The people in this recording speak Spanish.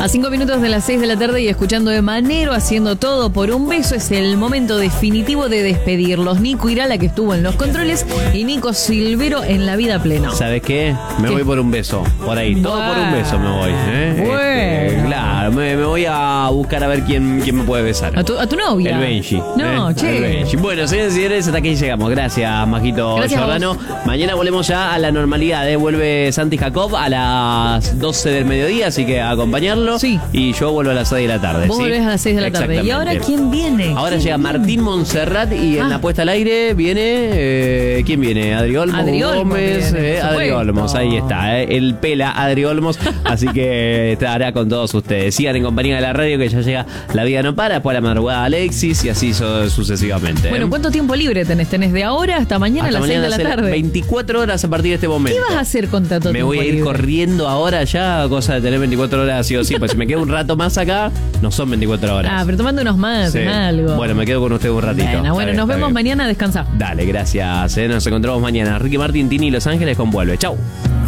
A 5 minutos de las 6 de la tarde y escuchando de Manero haciendo todo por un beso, es el momento definitivo de despedirlos. Nico Irala, que estuvo en los controles, y Nico Silvero en La Vida Plena. ¿Sabes qué? Me voy por un beso. Por ahí. Todo por un beso me voy. Bueno. Claro, me voy a buscar a ver quién me puede besar. ¿A tu novia? El Benji. No, che. El Benji. Bueno, señores y señores, hasta aquí llegamos. Gracias, Majito Giordano. Mañana volvemos ya a la normalidad. Vuelve Santi Jacob a las 12 del mediodía, así que a acompañarlo. Sí. Y yo vuelvo a las 6 de la tarde. Vos volvés a las 6 de la tarde. ¿Y ahora quién viene? Ahora llega Martín Montserrat y en la puesta al aire viene... ¿quién viene? Adri Olmos. Adri Olmos Gómez. viene, Adri Olmos, ahí está. El pela Adri Olmos. Así que estará con todos ustedes. Sigan en compañía de la radio, que ya llega La Vida No Para. Después a la madrugada Alexis y así sucesivamente. Bueno, ¿cuánto tiempo libre tenés? ¿Tenés de ahora hasta mañana a las 6 de la tarde? 24 horas a partir de este momento. ¿Qué vas a hacer con tanto tiempo? Me voy a ir libre? Corriendo ahora ya, cosa de tener 24 horas sí o sí. Pues si me quedo un rato más acá, no son 24 horas. Pero tomando unos mates, Sí. algo. Bueno, me quedo con usted un ratito. Bueno, nos vemos mañana, descansa. Dale, gracias. Nos encontramos mañana. Ricky Martin, Tini y Los Ángeles con Vuelve. Chau.